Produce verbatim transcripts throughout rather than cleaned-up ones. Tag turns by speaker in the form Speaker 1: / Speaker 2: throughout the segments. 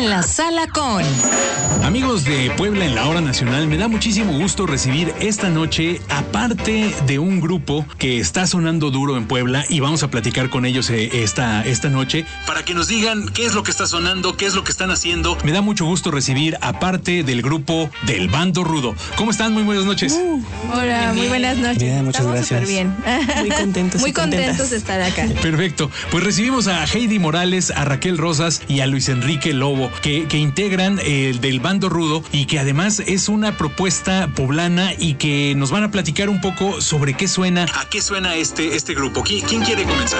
Speaker 1: en la sala con...
Speaker 2: Amigos de Puebla en la Hora Nacional, me da muchísimo gusto recibir esta noche a parte de un grupo que está sonando duro en Puebla y vamos a platicar con ellos esta, esta noche para que nos digan qué es lo que está sonando, qué es lo que están haciendo. Me da mucho gusto recibir a parte del grupo del Bando Rudo. ¿Cómo están? Muy buenas noches.
Speaker 3: Uh, hola, muy buenas noches.
Speaker 4: Bien, muchas
Speaker 3: Estamos
Speaker 4: gracias.
Speaker 3: súper bien.
Speaker 4: Muy contentos.
Speaker 3: Muy
Speaker 4: y
Speaker 3: contentos de estar acá.
Speaker 2: Perfecto. Pues recibimos a Heidi Morales, a Raquel Rosas y a Luis Enrique Lobo, que, que integran el del Bando Rudo y que además es una propuesta poblana y que nos van a platicar un poco sobre qué suena, a qué suena este, este grupo. ¿Quién, quién quiere comenzar?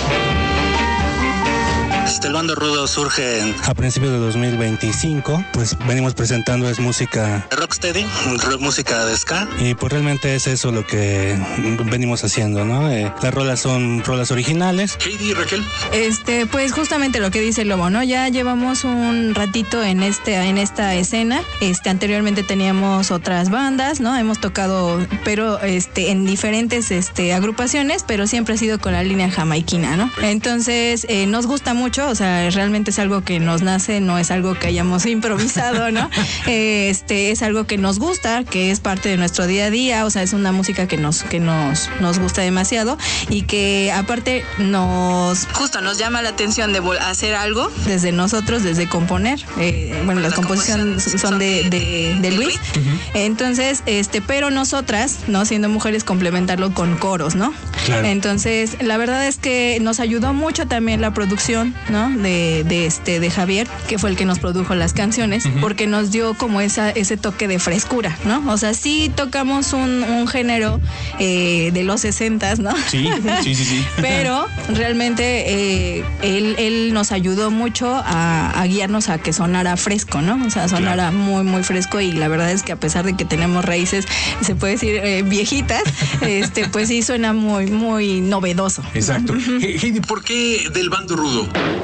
Speaker 4: El Bando Rudo surge a principios de dos mil veinticinco, pues venimos presentando es música rocksteady, música de ska, y pues realmente es eso lo que venimos haciendo, ¿no? Eh, las rolas son rolas originales.
Speaker 2: Heidi y Raquel.
Speaker 3: Este, pues justamente lo que dice el Lobo, ¿no? Ya llevamos un ratito en este, en esta escena. Este, anteriormente teníamos otras bandas, ¿no? Hemos tocado, pero este, en diferentes este, agrupaciones, pero siempre ha sido con la línea jamaiquina, ¿no? Entonces, eh, nos gusta mucho. O sea, realmente es algo que nos nace, no es algo que hayamos improvisado, ¿no? Este, es algo que nos gusta, que es parte de nuestro día a día, o sea, es una música que nos, que nos, nos gusta demasiado y que aparte nos, justo nos llama la atención de hacer algo desde nosotros, desde componer. Eh, bueno, las composiciones son de, de, de Luis. Uh-huh. Entonces, este, pero nosotras, ¿no? Siendo mujeres, complementarlo con coros, ¿no? Claro. Entonces, la verdad es que nos ayudó mucho también la producción, ¿no? De, de este de Javier, que fue el que nos produjo las canciones, uh-huh. porque nos dio como esa ese toque de frescura, ¿no? O sea, sí tocamos un, un género eh, de los sesentas, ¿no?
Speaker 2: Sí, sí, sí, sí.
Speaker 3: Pero realmente eh, él, él nos ayudó mucho a, a guiarnos a que sonara fresco, ¿no? O sea, sonara claro. muy, muy fresco, y la verdad es que a pesar de que tenemos raíces, se puede decir eh, viejitas, este, pues sí suena muy, muy novedoso.
Speaker 2: Exacto. Uh-huh. Heidi, ¿por qué del Bando Rudo?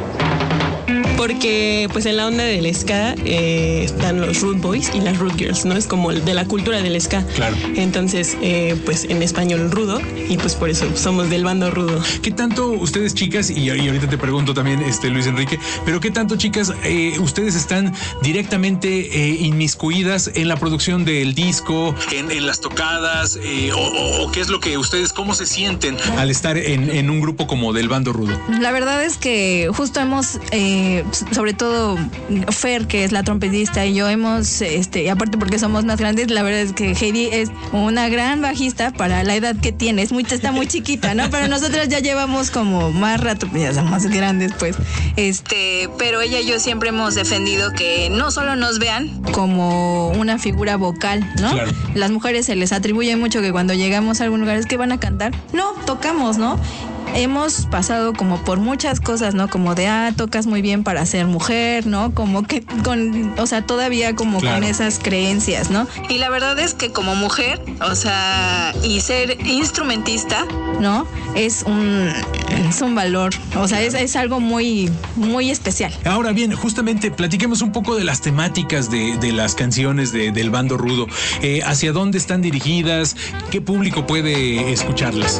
Speaker 5: Porque pues en la onda del ska eh, están los Rude Boys y las Rude Girls, ¿no? Es como de la cultura del ska. Claro. Entonces, eh, pues en español rudo, y pues por eso somos del Bando Rudo.
Speaker 2: ¿Qué tanto ustedes, chicas, y, y ahorita te pregunto también, este Luis Enrique, pero qué tanto, chicas, eh, ustedes están directamente eh, inmiscuidas en la producción del disco, en, en las tocadas, eh, o, o, o qué es lo que ustedes, cómo se sienten al estar en, en un grupo como del Bando Rudo?
Speaker 3: La verdad es que justo hemos... Eh, sobre todo Fer, que es la trompetista, y yo hemos, este, y aparte porque somos más grandes, la verdad es que Heidi es una gran bajista para la edad que tiene, es muy, está muy chiquita, ¿no? Pero nosotros ya llevamos como más rato, ya somos grandes, pues. Este, pero ella y yo siempre hemos defendido que no solo nos vean como una figura vocal, ¿no? Claro. Las mujeres se les atribuye mucho que cuando llegamos a algún lugar es que van a cantar. No, tocamos, ¿no? Hemos pasado como por muchas cosas, ¿no? Como de, ah, tocas muy bien para ser mujer, ¿no? Como que con, o sea, todavía como claro. con esas creencias, ¿no? Y la verdad es que como mujer, o sea, y ser instrumentista, ¿no? Es un, es un valor, o sea, es, es algo muy, muy especial.
Speaker 2: Ahora bien, justamente platiquemos un poco de las temáticas de, de las canciones de, del Bando Rudo. Eh, ¿Hacia dónde están dirigidas? ¿Qué público puede escucharlas?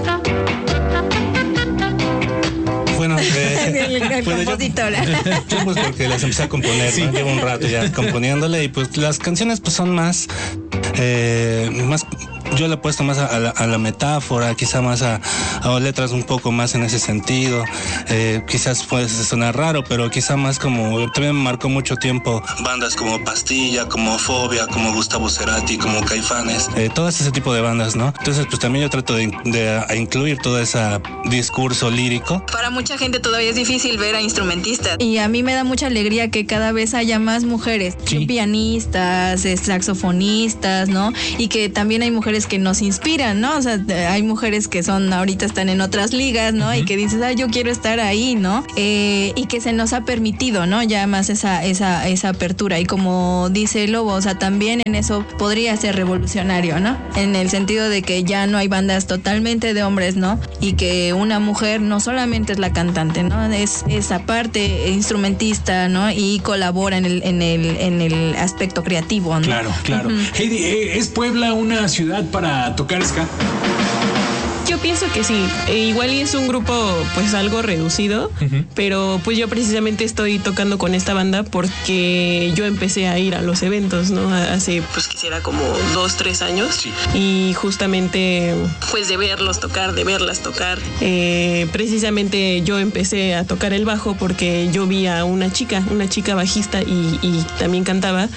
Speaker 4: Bueno, eh,
Speaker 3: el, el
Speaker 4: pues
Speaker 3: compositor.
Speaker 4: Yo, yo pues porque las empecé a componer, sí. ¿no? Llevo un rato ya componiéndole, y pues las canciones pues son más, eh, más yo le he puesto más a, a, la, a la metáfora, quizá más a, a letras un poco más en ese sentido. Eh, quizás puede sonar raro, pero quizá más como, también me marcó mucho tiempo bandas como Pastilla, como Fobia, como Gustavo Cerati, como Caifanes, eh, todo ese tipo de bandas, ¿no? Entonces pues también yo trato de, de a incluir todo ese discurso lírico.
Speaker 3: Para mucha gente todavía es difícil ver a instrumentistas, y a mí me da mucha alegría que cada vez haya más mujeres, sí. pianistas, saxofonistas, ¿no? Y que también hay mujeres que nos inspiran, ¿no? O sea, hay mujeres que son, ahorita están en otras ligas, ¿no? Uh-huh. Y que dices, ah, yo quiero estar ahí, ¿no? Eh, y que se nos ha permitido, ¿no? Ya más esa, esa, esa apertura. Y como dice Lobo, o sea, también en eso podría ser revolucionario, ¿no? En el sentido de que ya no hay bandas totalmente de hombres, ¿no? Y que una mujer no solamente es la cantante, ¿no? Es esa parte instrumentista, ¿no? Y colabora en el, en el, en el aspecto creativo, ¿no?
Speaker 2: Claro, claro. Uh-huh. Heidi, ¿es Puebla una ciudad para tocar ska?
Speaker 3: Yo
Speaker 5: yo pienso que sí. E igual y es un grupo pues algo reducido, uh-huh. pero pues yo precisamente estoy tocando con esta banda porque yo empecé a ir a los eventos, ¿no? Hace pues quisiera como dos, tres años. Sí. Y justamente pues de verlos tocar, de verlas tocar, eh, precisamente yo empecé a tocar el bajo porque yo vi a una chica, una chica bajista y, y también cantaba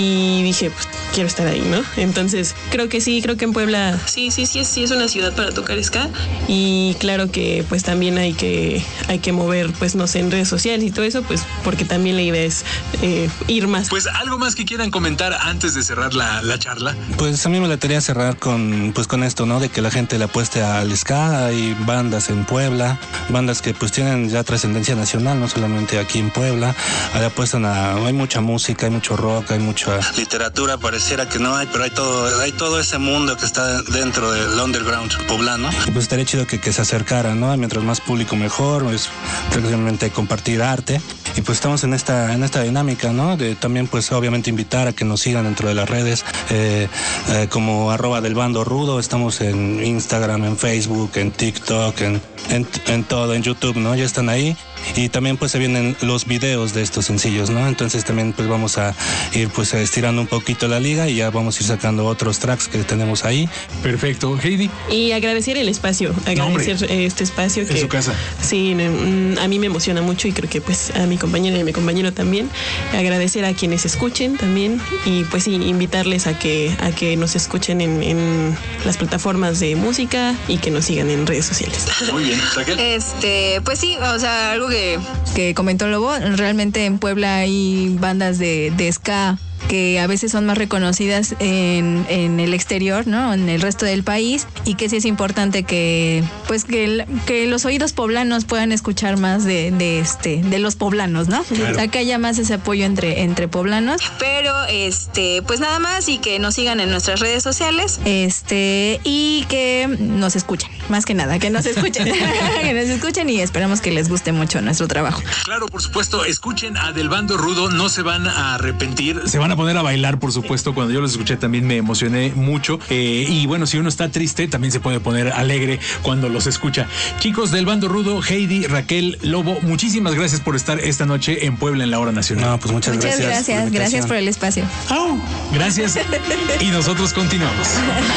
Speaker 5: y dije, pues quiero estar ahí, ¿no? Entonces creo que sí, creo que en Puebla sí, sí, sí, sí es una ciudad para tocar ska y claro que pues también hay que, hay que mover, pues no sé, en redes sociales y todo eso, pues porque también la idea es eh, ir más.
Speaker 2: Pues algo más que quieran comentar antes de cerrar la, la charla.
Speaker 4: Pues a mí me gustaría cerrar con, pues con esto, ¿no? De que la gente le apueste al ska. Hay bandas en Puebla, bandas que pues tienen ya trascendencia nacional, no solamente aquí en Puebla. Le apuestan a, hay mucha música, hay mucho rock, hay mucha literatura, pareciera que no hay, pero hay todo, hay todo ese mundo que está dentro del underground poblano. Y pues estaría chido que, que se acercaran, ¿no? Mientras más público mejor, pues prácticamente compartir arte. Y pues estamos en esta, en esta dinámica, ¿no? De también pues obviamente invitar a que nos sigan dentro de las redes, eh, eh, como arroba del bando rudo. Estamos en Instagram, en Facebook, en TikTok, en, en, en todo, en YouTube, ¿no? Ya están ahí. Y también pues se vienen los videos de estos sencillos, ¿no? Entonces también pues vamos a ir pues estirando un poquito la liga y ya vamos a ir sacando otros tracks que tenemos ahí.
Speaker 2: Perfecto, Heidi.
Speaker 5: Y agradecer el espacio, agradecer no, este espacio que
Speaker 2: en su casa.
Speaker 5: Sí, a mí me emociona mucho y creo que pues a mi compañera y a mi compañero también. Agradecer a quienes escuchen también y pues sí, invitarles a que a que nos escuchen en, en las plataformas de música y que nos sigan en redes sociales.
Speaker 2: Muy bien, Raquel.
Speaker 3: Este, pues sí, o sea, algo que que comentó Lobo, realmente en Puebla hay bandas de, de ska que a veces son más reconocidas en, en el exterior, ¿no? En el resto del país, y que sí es importante que pues que, el, que los oídos poblanos puedan escuchar más de, de este de los poblanos, ¿no? Claro. O sea, que haya más ese apoyo entre, entre poblanos. Pero este, pues nada más, y que nos sigan en nuestras redes sociales, este, y que nos escuchen, más que nada, que nos escuchen, que nos escuchen, y esperamos que les guste mucho nuestro trabajo.
Speaker 2: Claro, por supuesto, escuchen a Del Bando Rudo, no se van a arrepentir, se van a poner a bailar, por supuesto. Cuando yo los escuché también me emocioné mucho, eh, y bueno, si uno está triste también se puede poner alegre cuando los escucha. Chicos del Bando Rudo, Heidi, Raquel, Lobo, muchísimas gracias por estar esta noche en Puebla en la Hora Nacional.
Speaker 4: No, pues muchas,
Speaker 3: muchas
Speaker 4: gracias.
Speaker 3: Muchas gracias, gracias por el espacio.
Speaker 2: Oh, gracias y nosotros continuamos.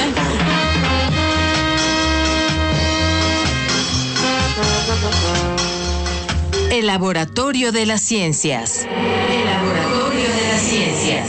Speaker 1: El Laboratorio de las Ciencias. El Laboratorio de las Ciencias.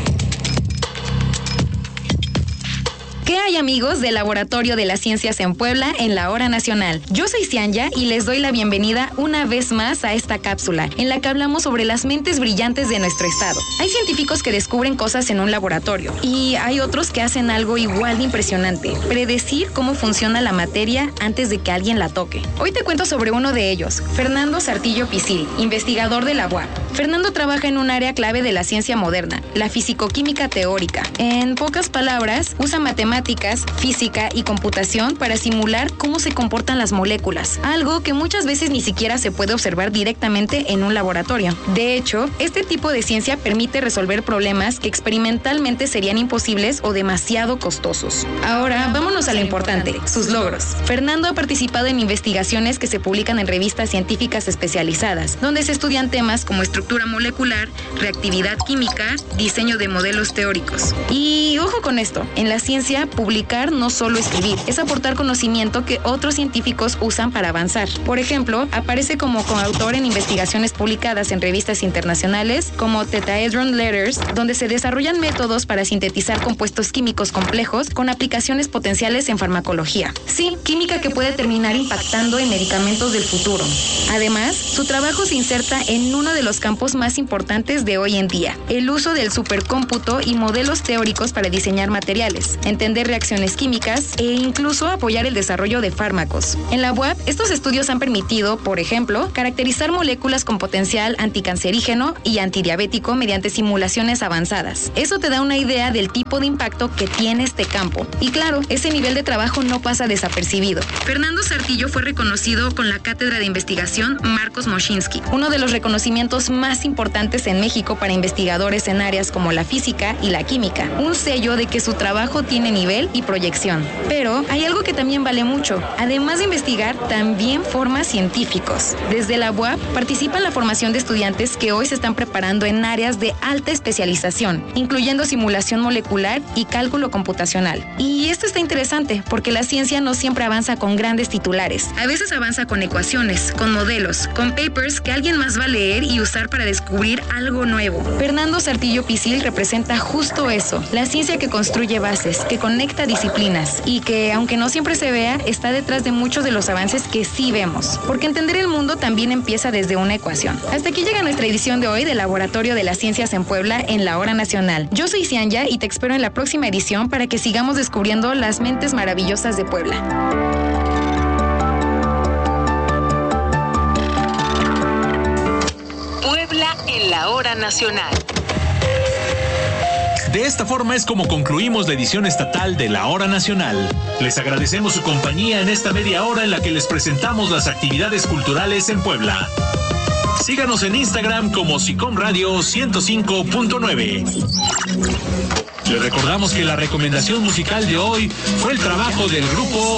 Speaker 6: ¿Qué hay, amigos del Laboratorio de las Ciencias en Puebla en la Hora Nacional? Yo soy Cianya y les doy la bienvenida una vez más a esta cápsula en la que hablamos sobre las mentes brillantes de nuestro estado. Hay científicos que descubren cosas en un laboratorio y hay otros que hacen algo igual de impresionante: predecir cómo funciona la materia antes de que alguien la toque. Hoy te cuento sobre uno de ellos, Fernando Sartillo Pisil, investigador de la U A P. Fernando trabaja en un área clave de la ciencia moderna, la fisicoquímica teórica. En pocas palabras, usa matemáticas, física y computación para simular cómo se comportan las moléculas, algo que muchas veces ni siquiera se puede observar directamente en un laboratorio. De hecho, este tipo de ciencia permite resolver problemas que experimentalmente serían imposibles o demasiado costosos. Ahora, vámonos a lo importante, sus logros. Fernando ha participado en investigaciones que se publican en revistas científicas especializadas, donde se estudian temas como estructura molecular, reactividad química, diseño de modelos teóricos. Y ojo con esto, en la ciencia, publicar no solo escribir, es aportar conocimiento que otros científicos usan para avanzar. Por ejemplo, aparece como coautor en investigaciones publicadas en revistas internacionales como Tetrahedron Letters, donde se desarrollan métodos para sintetizar compuestos químicos complejos con aplicaciones potenciales en farmacología. Sí, química que puede terminar impactando en medicamentos del futuro. Además, su trabajo se inserta en uno de los campos más importantes de hoy en día, el uso del supercómputo y modelos teóricos para diseñar materiales, entender reacciones químicas e incluso apoyar el desarrollo de fármacos. En la U A P, estos estudios han permitido, por ejemplo, caracterizar moléculas con potencial anticancerígeno y antidiabético mediante simulaciones avanzadas. Eso te da una idea del tipo de impacto que tiene este campo. Y claro, ese nivel de trabajo no pasa desapercibido. Fernando Sartillo fue reconocido con la Cátedra de Investigación Marcos Moschinsky, uno de los reconocimientos más importantes en México para investigadores en áreas como la física y la química. Un sello de que su trabajo tiene nivel papel y proyección. Pero hay algo que también vale mucho. Además de investigar, también forma científicos. Desde la U A P participa en la formación de estudiantes que hoy se están preparando en áreas de alta especialización, incluyendo simulación molecular y cálculo computacional. Y esto está interesante porque la ciencia no siempre avanza con grandes titulares. A veces avanza con ecuaciones, con modelos, con papers que alguien más va a leer y usar para descubrir algo nuevo. Fernando Sartillo Pisil representa justo eso, la ciencia que construye bases, que conecta disciplinas y que, aunque no siempre se vea, está detrás de muchos de los avances que sí vemos. Porque entender el mundo también empieza desde una ecuación. Hasta aquí llega nuestra edición de hoy del Laboratorio de las Ciencias en Puebla en la Hora Nacional. Yo soy Cianya y te espero en la próxima edición para que sigamos descubriendo las mentes maravillosas de Puebla.
Speaker 1: Puebla en la Hora Nacional.
Speaker 2: De esta forma es como concluimos la edición estatal de la Hora Nacional. Les agradecemos su compañía en esta media hora en la que les presentamos las actividades culturales en Puebla. Síganos en Instagram como Sicom Radio ciento cinco punto nueve. Les recordamos que la recomendación musical de hoy fue el trabajo del grupo